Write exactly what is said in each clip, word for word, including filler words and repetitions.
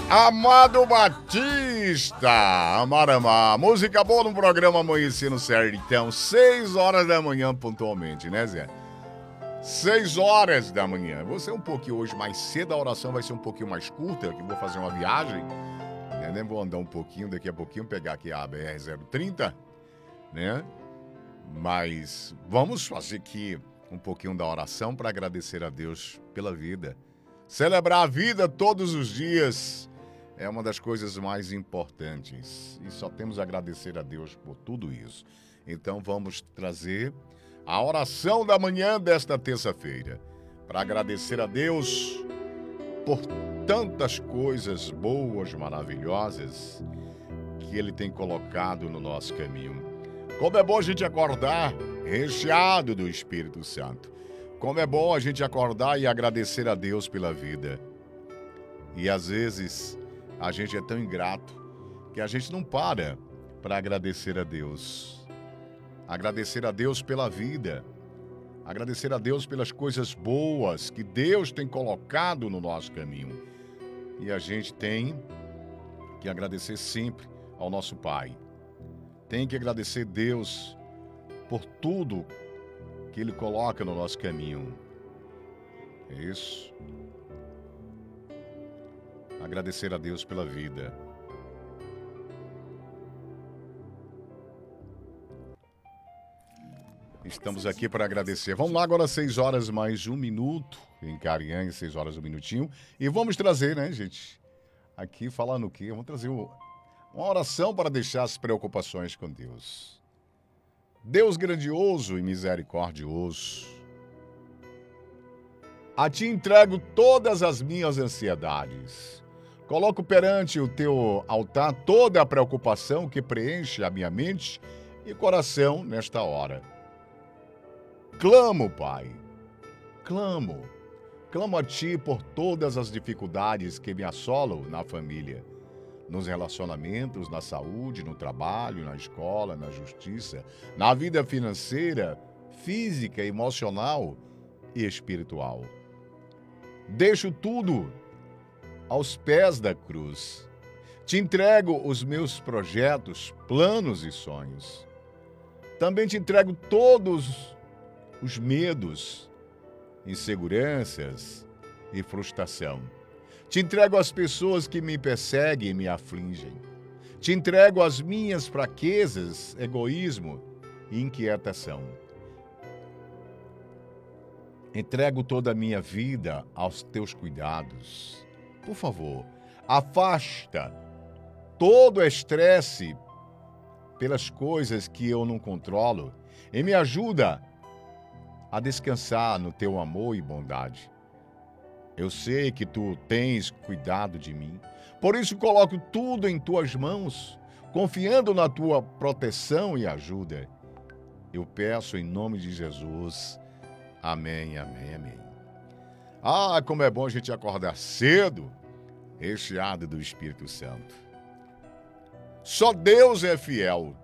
Amado Batista, Amar Amar, música boa no programa Amanhecer no Sertão, seis horas da manhã pontualmente, né, Zé? seis horas da manhã. Vou ser um pouquinho hoje mais cedo, a oração vai ser um pouquinho mais curta, que vou fazer uma viagem, né? Vou andar um pouquinho, daqui a pouquinho pegar aqui a B R zero trinta, né? Mas vamos fazer aqui um pouquinho da oração para agradecer a Deus pela vida. Celebrar a vida todos os dias é uma das coisas mais importantes e só temos a agradecer a Deus por tudo isso. Então vamos trazer a oração da manhã desta terça-feira para agradecer a Deus por tantas coisas boas, maravilhosas que Ele tem colocado no nosso caminho. Como é bom a gente acordar recheado do Espírito Santo. Como é bom a gente acordar e agradecer a Deus pela vida. E às vezes a gente é tão ingrato que a gente não para para agradecer a Deus. Agradecer a Deus pela vida. Agradecer a Deus pelas coisas boas que Deus tem colocado no nosso caminho. E a gente tem que agradecer sempre ao nosso Pai. Tem que agradecer a Deus por tudo que Ele coloca no nosso caminho. É isso. Agradecer a Deus pela vida. Estamos aqui para agradecer. Vamos lá, agora seis horas mais um minuto, em Cariã, seis horas um minutinho. E vamos trazer, né, gente? Aqui falando o quê? Vamos trazer uma oração para deixar as preocupações com Deus. Deus grandioso e misericordioso, a Ti entrego todas as minhas ansiedades. Coloco perante o Teu altar toda a preocupação que preenche a minha mente e coração nesta hora. Clamo, Pai, clamo, clamo a Ti por todas as dificuldades que me assolam na família, nos relacionamentos, na saúde, no trabalho, na escola, na justiça, na vida financeira, física, emocional e espiritual. Deixo tudo aos pés da cruz. Te entrego os meus projetos, planos e sonhos. Também te entrego todos os medos, inseguranças e frustração. Te entrego as pessoas que me perseguem e me afligem. Te entrego as minhas fraquezas, egoísmo e inquietação. Entrego toda a minha vida aos teus cuidados. Por favor, afasta todo o estresse pelas coisas que eu não controlo e me ajuda a descansar no teu amor e bondade. Eu sei que tu tens cuidado de mim, por isso coloco tudo em tuas mãos, confiando na tua proteção e ajuda. Eu peço em nome de Jesus. Amém, amém, amém. Ah, como é bom a gente acordar cedo, recheado do Espírito Santo. Só Deus é fiel.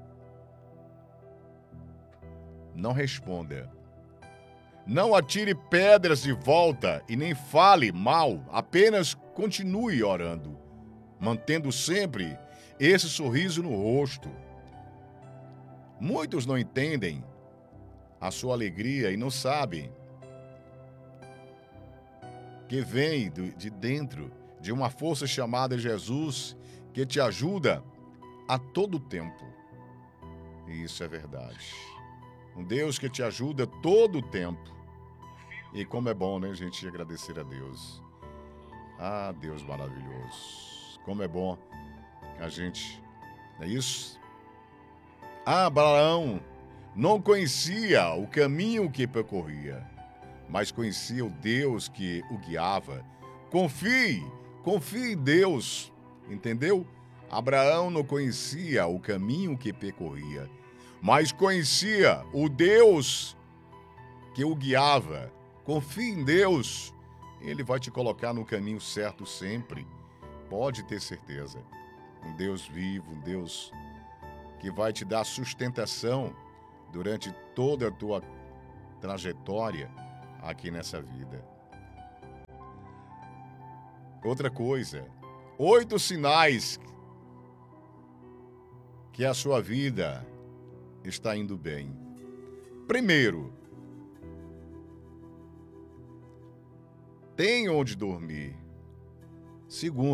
Não responda. Não atire pedras de volta e nem fale mal, apenas continue orando, mantendo sempre esse sorriso no rosto. Muitos não entendem a sua alegria e não sabem que vem de dentro de uma força chamada Jesus que te ajuda a todo tempo. E isso é verdade. Um Deus que te ajuda todo o tempo. E como é bom, né, a gente agradecer a Deus. Ah, Deus maravilhoso. Como é bom a gente... Não é isso? Ah, Abraão não conhecia o caminho que percorria, mas conhecia o Deus que o guiava. Confie, confie em Deus, entendeu? Abraão não conhecia o caminho que percorria, mas conhecia o Deus que o guiava. Confie em Deus, Ele vai te colocar no caminho certo sempre. Pode ter certeza. Um Deus vivo, um Deus que vai te dar sustentação durante toda a tua trajetória aqui nessa vida. Outra coisa, Oito sinais que a sua vida está indo bem. Primeiro, tem onde dormir. Segundo,